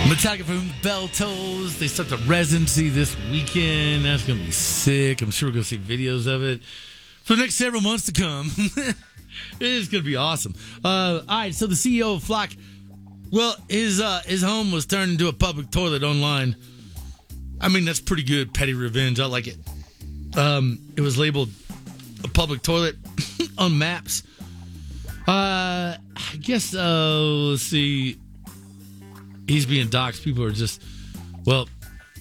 Metallica from Bell Tolls. They start the residency this weekend. That's going to be sick. I'm sure we're going to see videos of it for the next several months to come. It's going to be awesome. All right, so the CEO of Flock, well, his home was turned into a public toilet online. I mean, that's pretty good petty revenge. I like it. It was labeled a public toilet on maps. I guess, let's see. He's being doxxed. People are just, well,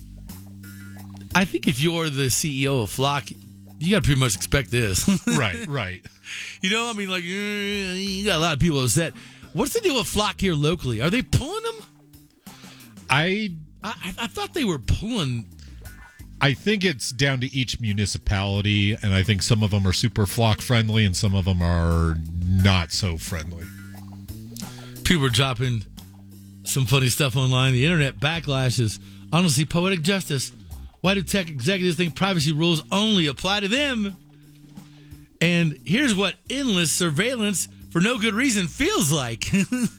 I think if you're the CEO of Flock, you got to pretty much expect this. Right. You know, I mean, like, you got a lot of people upset. What's the deal with Flock here locally? Are they pulling them? I thought they were pulling. I think it's down to each municipality, and I think some of them are super Flock friendly and some of them are not so friendly. People are dropping some funny stuff online. The internet backlash is honestly poetic justice. Why do tech executives think privacy rules only apply to them? And here's what endless surveillance for no good reason feels like.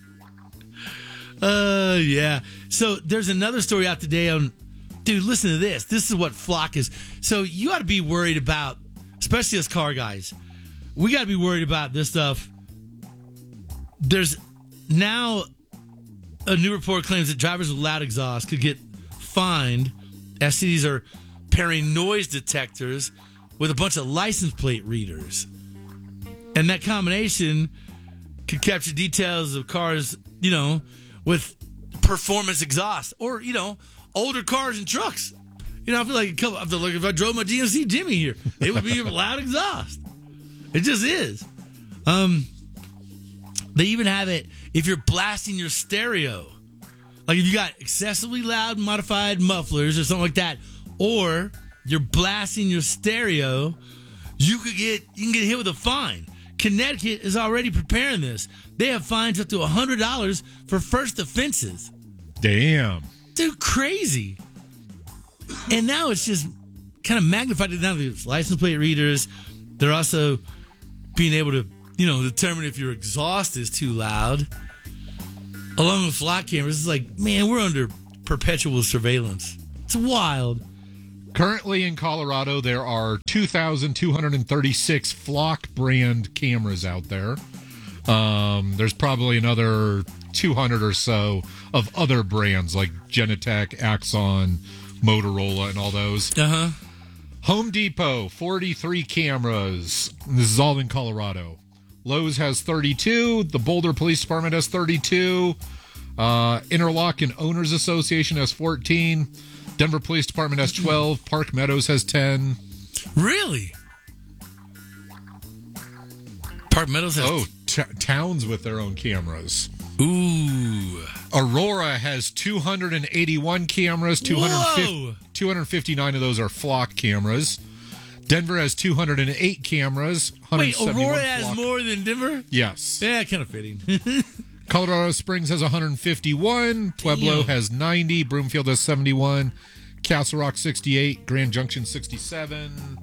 Yeah. So there's another story out today on, dude, listen to this. This is what Flock is. So you ought to be worried about, especially as car guys. We got to be worried about this stuff. There's now a new report claims that drivers with loud exhaust could get fined as cities are pairing noise detectors with a bunch of license plate readers. And that combination could capture details of cars, you know, with performance exhaust or, you know, older cars and trucks. You know, I feel like if I drove my GMC Jimmy here, it would be a loud exhaust. It just is. They even have it if you're blasting your stereo. Like if you got excessively loud modified mufflers or something like that, or you're blasting your stereo, you can get hit with a fine. Connecticut is already preparing this. They have fines up to $100 for first offenses. Damn. Dude, crazy. And now it's just kind of magnified down to these license plate readers. They're also being able to, you know, determine if your exhaust is too loud. Along with Flock cameras, it's like, man, we're under perpetual surveillance. It's wild. Currently in Colorado, there are 2,236 Flock brand cameras out there. There's probably another 200 or so of other brands like Genetec, Axon, Motorola, and all those. Uh-huh. Home Depot, 43 cameras. This is all in Colorado. Lowe's has 32. The Boulder Police Department has 32. Interlock and Owners Association has 14. Denver Police Department has 12. Park Meadows has 10. Really? Park Meadows has... towns with their own cameras. Ooh. Aurora has 281 cameras. 259 of those are Flock cameras. Denver has 208 cameras. Wait, Aurora has more than Denver? Yes. Yeah, kind of fitting. Colorado Springs has 151. Pueblo has 90. Broomfield has 71. Castle Rock 68. Grand Junction 67.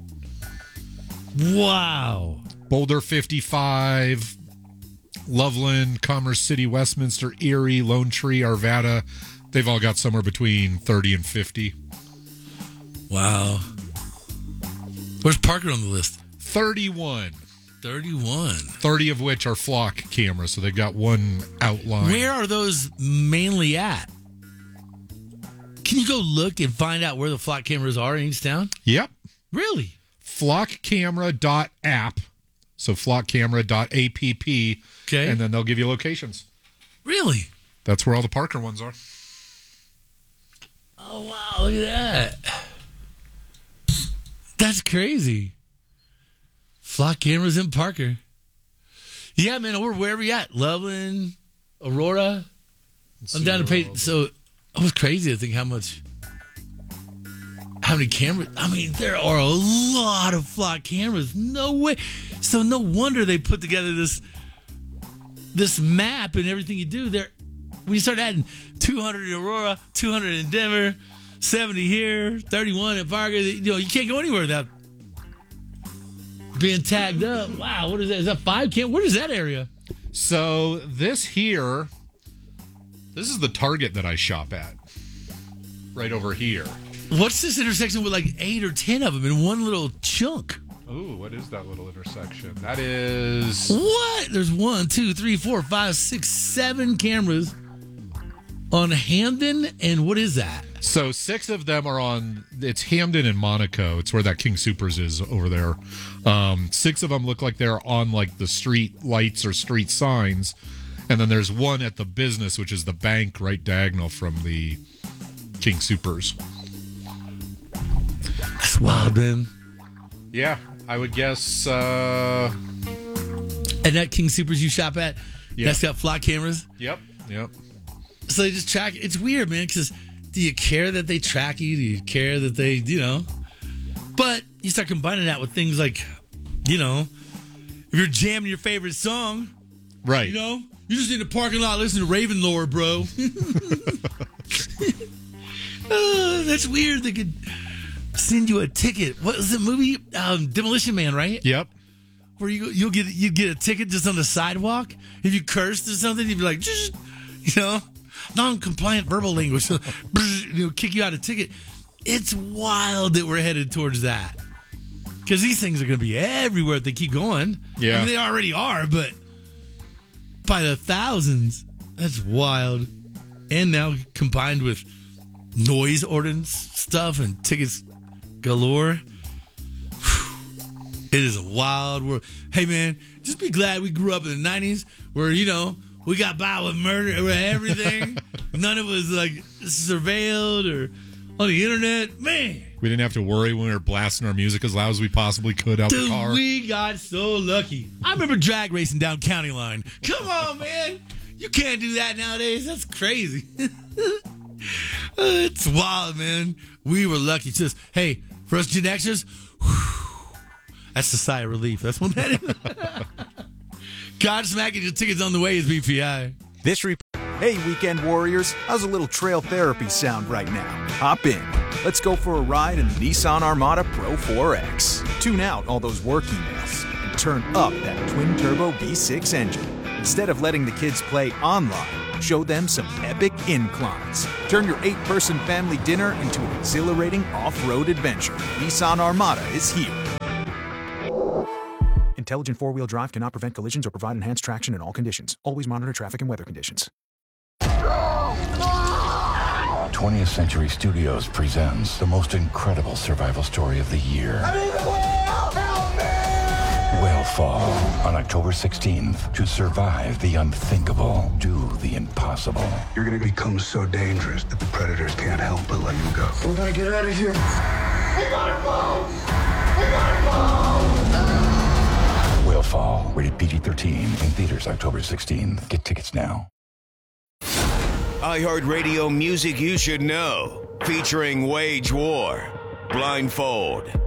Wow. Boulder 55. Loveland, Commerce City, Westminster, Erie, Lone Tree, Arvada. They've all got somewhere between 30 and 50. Wow. Where's Parker on the list? 31. 31. 30 of which are Flock cameras, so they've got one outline. Where are those mainly at? Can you go look and find out where the Flock cameras are in each town? Yep. Really? Flockcamera.app. So flockcamera.app. Okay. And then they'll give you locations. Really? That's where all the Parker ones are. Oh, wow. Look at that. That's crazy. Flock cameras in Parker. Yeah, man, where are we at? Loveland, Aurora. I'm down to pay. So it was crazy to think how many cameras. I mean, there are a lot of Flock cameras. No way. So no wonder they put together this map and everything you do there. When you start adding 200 in Aurora, 200 in Denver, 70 here, 31 in Parker, you know, you can't go anywhere without being tagged up. Wow, what is that? Is that 5 cam? What is that area? So this here This is the Target that I shop at. Right over here. What's this intersection with like 8 or 10 of them in one little chunk? Ooh, what is that little intersection? That is... What? There's 1, 2, 3, 4, 5, 6, 7 cameras on Hamden, and what is that? So 6 of them are on... It's Hamden and Monaco. It's where that King Soopers is over there. 6 of them look like they're on like the street lights or street signs. And then there's one at the business, which is the bank right diagonal from the King Soopers. That's wild, man. Yeah, I would guess... And that King Soopers you shop at, that's got flock cameras? Yep. So they just track... It's weird, man, because do you care that they track you? Do you care that they, But you start combining that with things like, if you're jamming your favorite song... Right. you're just in the parking lot listening to Raven Lore, bro. That's weird. They could send you a ticket. What was the movie? Demolition Man, right? Yep. Where you get a ticket just on the sidewalk. If you cursed or something, you'd be like, non-compliant verbal language. Kick you out a ticket. It's wild that we're headed towards that. Because these things are going to be everywhere if they keep going. Yeah. I mean, they already are, but by the thousands. That's wild. And now combined with noise ordinance stuff and tickets galore. It is a wild world. Hey, man, just be glad we grew up in the 90s where, we got by with murder, with everything. None of it was, surveilled or on the internet. Man. We didn't have to worry when we were blasting our music as loud as we possibly could out the car. We got so lucky. I remember drag racing down County Line. Come on, man. You can't do that nowadays. That's crazy. It's wild, man. We were lucky. Just, hey, for us Gen Xers, that's a sigh of relief. That's what that is. God smacking your tickets on the way is BPI. Hey, weekend warriors. How's a little trail therapy sound right now? Hop in. Let's go for a ride in the Nissan Armada Pro 4X. Tune out all those work emails and turn up that twin-turbo V6 engine. Instead of letting the kids play online, show them some epic inclines. Turn your 8-person family dinner into an exhilarating off-road adventure. Nissan Armada is here. Intelligent four-wheel drive cannot prevent collisions or provide enhanced traction in all conditions. Always monitor traffic and weather conditions. 20th Century Studios presents the most incredible survival story of the year. Whale Fall on October 16th. To survive the unthinkable, do the impossible. You're gonna become so dangerous that the predators can't help but let you go. We gotta get out of here. We gotta go! Whale Fall, rated PG-13, in theaters October 16th. Get tickets now. iHeartRadio music you should know, featuring Wage War, Blindfold,